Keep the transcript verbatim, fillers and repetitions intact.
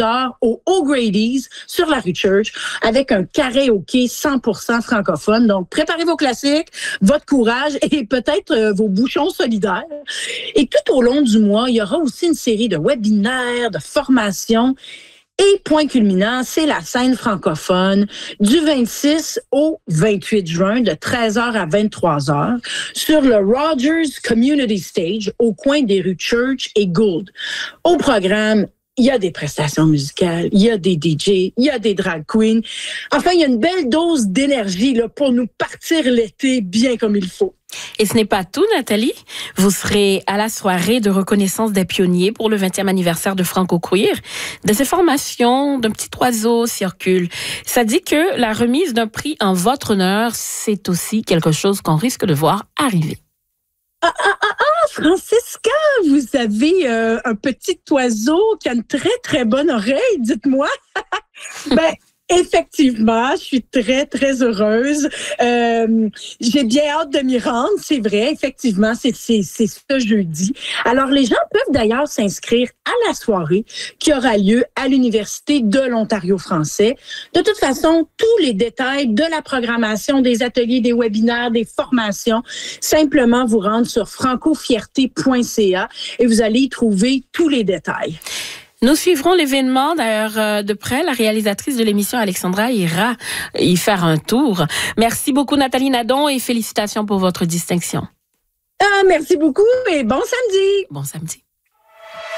soir au O'Grady's sur la rue Church avec un karaoké cent pour cent francophone. Donc, préparez vos classiques, votre courage et peut-être euh, vos bouchons solidaires. Et tout au long du mois, il y aura aussi une série de webinaires, de formations. Et point culminant, c'est la scène francophone du vingt-six au vingt-huit juin de treize heures à vingt-trois heures sur le Rogers Community Stage au coin des rues Church et Gould. Au programme, il y a des prestations musicales, il y a des D J, il y a des drag queens. Enfin, il y a une belle dose d'énergie là, pour nous partir l'été bien comme il faut. Et ce n'est pas tout, Nathalie. Vous serez à la soirée de reconnaissance des pionniers pour le vingtième anniversaire de Franco Queer. Des informations d'un petit oiseau circulent. Ça dit que la remise d'un prix en votre honneur, c'est aussi quelque chose qu'on risque de voir arriver. Ah, ah, ah, ah, Francisca, vous avez euh, un petit oiseau qui a une très, très bonne oreille, dites-moi. ben, effectivement, je suis très, très heureuse. Euh, j'ai bien hâte de m'y rendre, c'est vrai. Effectivement, c'est, c'est, c'est ce jeudi. Alors, les gens peuvent d'ailleurs s'inscrire à la soirée qui aura lieu à l'Université de l'Ontario français. De toute façon, tous les détails de la programmation, des ateliers, des webinaires, des formations, simplement vous rendre sur francofierté point c a et vous allez y trouver tous les détails. Nous suivrons l'événement d'ailleurs de près. La réalisatrice de l'émission, Alexandra, ira y faire un tour. Merci beaucoup, Nathalie Nadon, et félicitations pour votre distinction. Ah, merci beaucoup et bon samedi. Bon samedi.